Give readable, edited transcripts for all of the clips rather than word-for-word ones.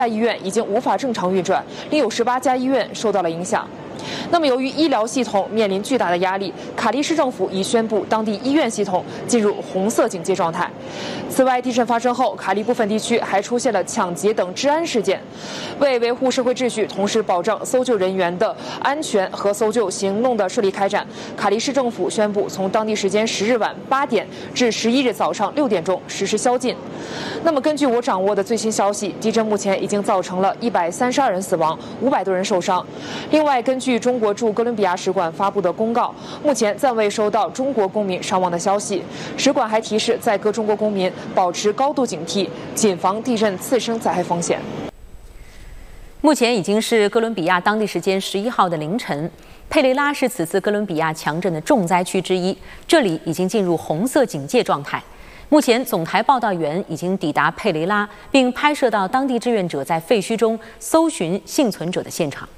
医院已经无法正常运转，另有18家医院受到了影响。那么，由于医疗系统面临巨大的压力，卡利市政府已宣布当地医院系统进入红色警戒状态。此外，地震发生后，卡利部分地区还出现了抢劫等治安事件。为维护社会秩序，同时保障搜救人员的安全和搜救行动的顺利开展，卡利市政府宣布从当地时间10日晚8点至11日早上6点钟实施宵禁。那么，根据我掌握的最新消息，地震目前已经造成了132人死亡，500多人受伤。另外，根据中国驻哥伦比亚使馆发布的公告，目前暂未收到中国公民伤亡的消息。使馆还提示在各中国公民保持高度警惕，谨防地震次生灾害风险。 目前已经是哥伦比亚当地时间11号的凌晨，佩雷拉是此次哥伦比亚强震的重灾区之一，这里已经进入红色警戒状态。目前，总台报道员已经抵达佩雷拉，并拍摄到当地志愿者在废墟中搜寻幸存者的现场。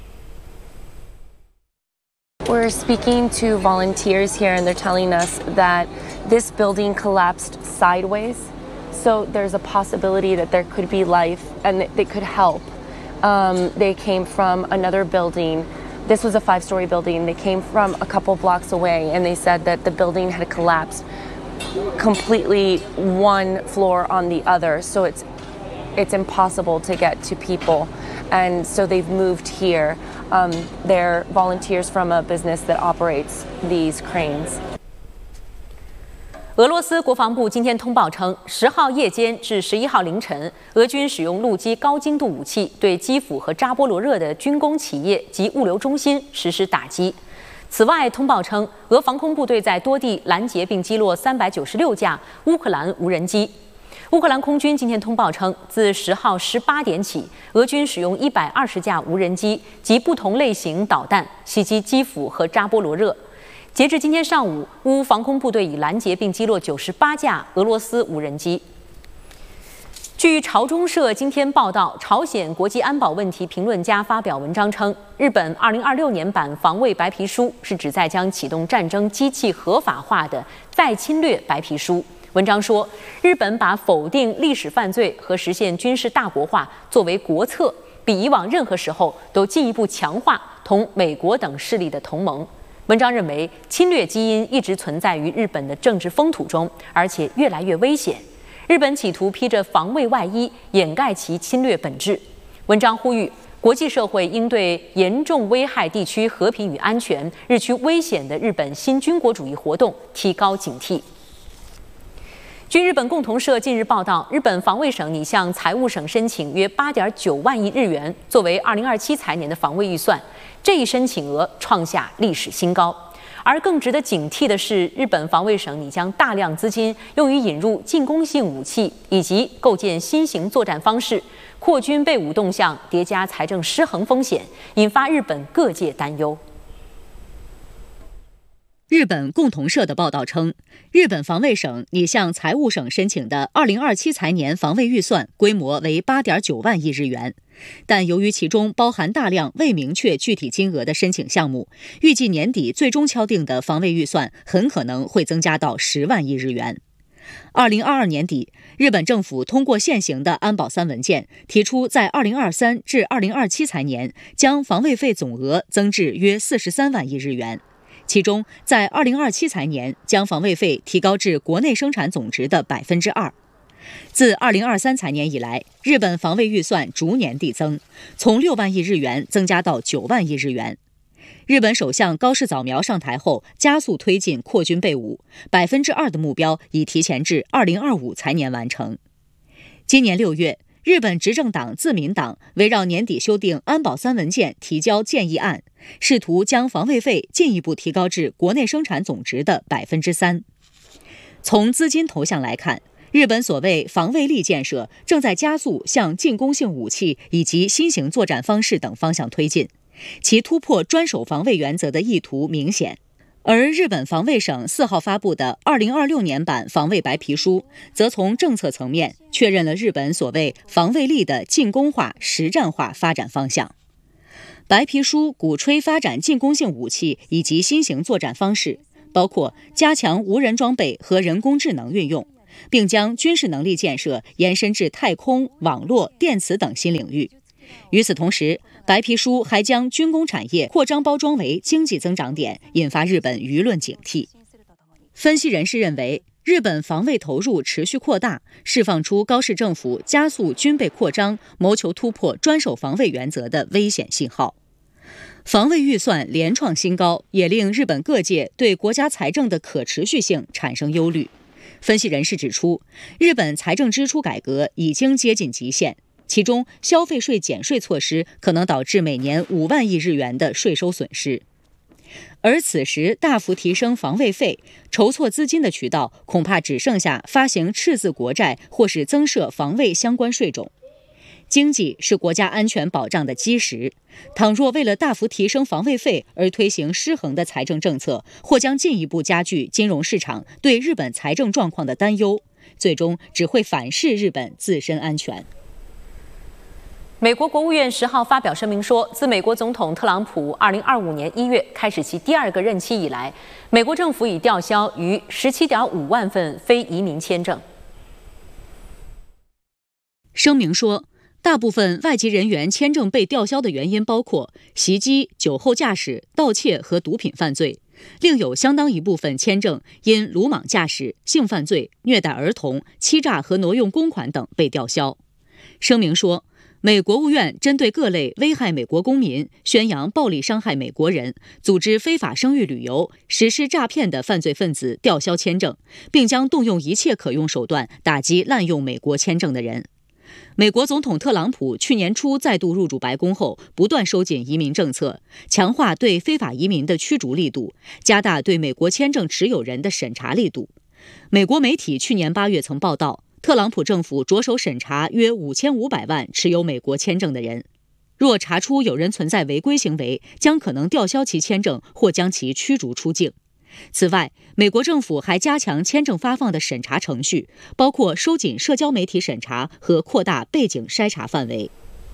We're speaking to volunteers here, and they're telling us that this building collapsed sideways, so there's a possibility that there could be life and that they could help. They came from another building. This was a 5-story building. They came from a couple blocks away, and they said that the building had collapsed completely one floor on the other, so it's impossible to get to people. And so they've moved here. They're volunteers from a business that operates these cranes. 俄罗斯国防部今天通报称，10号夜间至11号凌晨，俄军使用陆基高精度武器对基辅和扎波罗热的军工企业及物流中心实施打击。此外，通报称，俄防空部队在多地拦截并击落396架乌克兰无人机。乌克兰空军今天通报称，自10号18点起，俄军使用120架无人机及不同类型导弹袭击基辅和扎波罗热。截至今天上午，乌防空部队已拦截并击落98架俄罗斯无人机。据朝中社今天报道，朝鲜国际安保问题评论家发表文章称，日本2026年版防卫白皮书是旨在将启动战争机器合法化的再侵略白皮书。文章说，日本把否定历史犯罪和实现军事大国化作为国策，比以往任何时候都进一步强化同美国等势力的同盟。文章认为，侵略基因一直存在于日本的政治风土中，而且越来越危险。日本企图披着防卫外衣掩盖其侵略本质。文章呼吁国际社会应对严重危害地区和平与安全、日趋危险的日本新军国主义活动提高警惕。据日本共同社近日报道，日本防卫省拟向财务省申请约8.9万亿日元，作为2027财年的防卫预算。这一申请额创下历史新高。而更值得警惕的是，日本防卫省拟将大量资金用于引入进攻性武器以及构建新型作战方式，扩军备武动向叠加财政失衡风险，引发日本各界担忧。 日本共同社的报道称，日本防卫省拟向财务省申请的2027财年防卫预算规模为8.9万亿日元，但由于其中包含大量未明确具体金额的申请项目，预计年底最终敲定的防卫预算很可能会增加到10万亿日元。2022年底，日本政府通过现行的安保3文件，提出在2023至2027财年将防卫费总额增至约43万亿日元。其中，在2027财年将防卫费提高至国内生产总值的2%。自2023财年以来，日本防卫预算逐年递增，从6万亿日元增加到9万亿日元。日本首相高市早苗上台后，加速推进扩军备武，2%的目标已提前至2025财年完成。今年6月，日本执政党自民党围绕年底修订安保3文件提交建议案，试图将防卫费进一步提高至国内生产总值的3%。从资金投向来看，日本所谓防卫力建设正在加速向进攻性武器以及新型作战方式等方向推进，其突破专守防卫原则的意图明显。而日本防卫省4号发布的2026年版防卫白皮书，则从政策层面确认了日本所谓防卫力的进攻化、实战化发展方向。白皮书鼓吹发展进攻性武器以及新型作战方式，包括加强无人装备和人工智能运用， 并将军事能力建设延伸至太空、网络、电磁等新领域。与此同时，白皮书还将军工产业扩张包装为经济增长点，引发日本舆论警惕。分析人士认为，日本防卫投入持续扩大，释放出高市政府加速军备扩张、谋求突破专守防卫原则的危险信号。防卫预算连创新高，也令日本各界对国家财政的可持续性产生忧虑。分析人士指出，日本财政支出改革已经接近极限，其中消费税减税措施可能导致每年5万亿日元的税收损失。而此时大幅提升防卫费，筹措资金的渠道恐怕只剩下发行赤字国债或是增设防卫相关税种。经济是国家安全保障的基石，倘若为了大幅提升防卫费而推行失衡的财政政策，或将进一步加剧金融市场对日本财政状况的担忧，最终只会反噬日本自身安全。 美国国务院10号发表声明说，自美国总统特朗普2025年1月开始其第2个任期以来，美国政府已吊销逾17.5万份非移民签证。 声明说，大部分外籍人员签证被吊销的原因包括袭击、酒后驾驶、盗窃和毒品犯罪，另有相当一部分签证因鲁莽驾驶、性犯罪、虐待儿童、欺诈和挪用公款等被吊销。声明说，美国务院针对各类危害美国公民、宣扬暴力伤害美国人、组织非法生育旅游、实施诈骗的犯罪分子吊销签证，并将动用一切可用手段打击滥用美国签证的人。美国总统特朗普去年初再度入主白宫后，不断收紧移民政策，强化对非法移民的驱逐力度，加大对美国签证持有人的审查力度。美国媒体去年8月曾报道，特朗普政府着手审查约5500万持有美国签证的人，若查出有人存在违规行为，将可能吊销其签证或将其驱逐出境。此外，美国政府还加强签证发放的审查程序，包括收紧社交媒体审查和扩大背景筛查范围。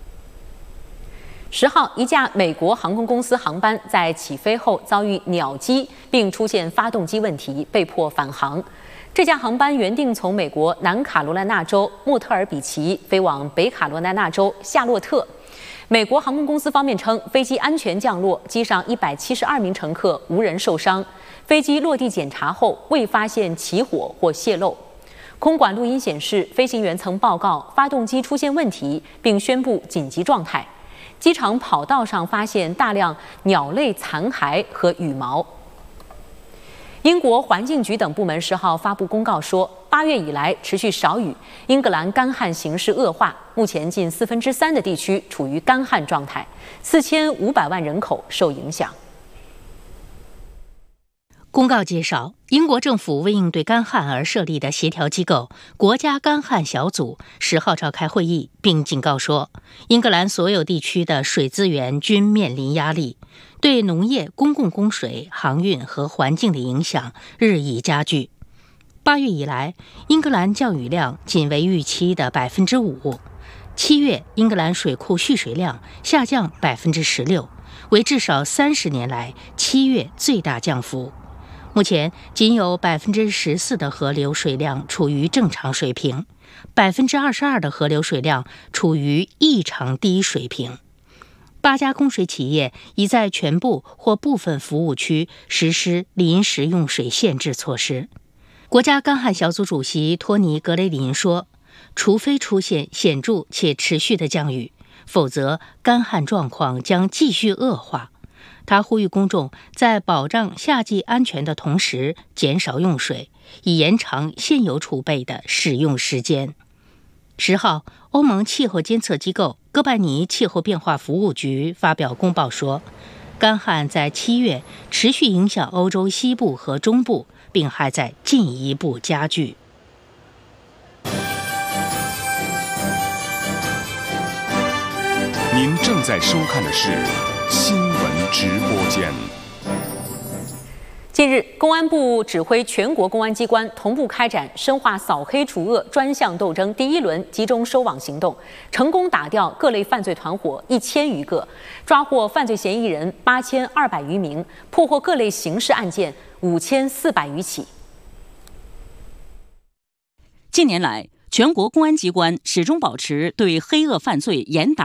10号，一架美国航空公司航班在起飞后遭遇鸟击，并出现发动机问题，被迫返航。这架航班原定从美国南卡罗来纳州莫特尔比奇飞往北卡罗来纳州夏洛特。美国航空公司方面称，飞机安全降落，机上172名乘客无人受伤。飞机落地检查后未发现起火或泄漏。空管录音显示，飞行员曾报告发动机出现问题，并宣布紧急状态。机场跑道上发现大量鸟类残骸和羽毛。英国环境局等部门10号发布公告说，8月以来持续少雨，英格兰干旱形势恶化，目前近3/4的地区处于干旱状态，4500万人口受影响。 公告介绍，英国政府为应对干旱而设立的协调机构国家干旱小组10号召开会议，并警告说，英格兰所有地区的水资源均面临压力，对农业、公共供水、航运和环境的影响日益加剧。8月以来，英格兰降雨量仅为预期的5%。7月，英格兰水库蓄水量下降16%，为至少30年来7月最大降幅。目前仅有14%的河流水量处于正常水平，22%的河流水量处于异常低水平。8家供水企业已在全部或部分服务区实施临时用水限制措施。国家干旱小组主席托尼·格雷林说，除非出现显著且持续的降雨，否则干旱状况将继续恶化。他呼吁公众在保障夏季安全的同时减少用水，以延长现有储备的使用时间。10号，欧盟气候监测机构哥白尼气候变化服务局发表公报说，干旱在7月持续影响欧洲西部和中部，并还在进一步加剧。 您正在收看的是新闻直播间。 近日，公安部指挥全国公安机关同步开展深化扫黑除恶专项斗争第1轮集中收网行动，成功打掉各类犯罪团伙1000余个，抓获犯罪嫌疑人8200余名，破获各类刑事案件5400余起。 近年来，全国公安机关始终保持对黑恶犯罪严打